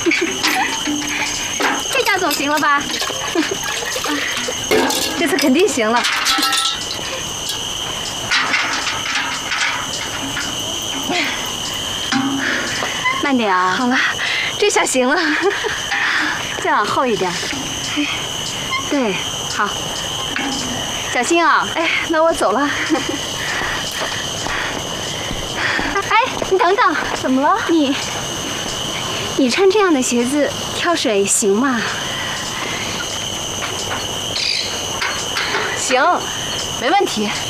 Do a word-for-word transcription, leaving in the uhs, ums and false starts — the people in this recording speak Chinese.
这下总行了吧？ 这次肯定行了。 慢点啊！ 好了，这下行了。 再往后一点。哎，对，好，小心啊！ 哎，那我走了。 哎，你等等， 怎么了？ 你，你穿这样的鞋子跳水行吗？ 行，没问题。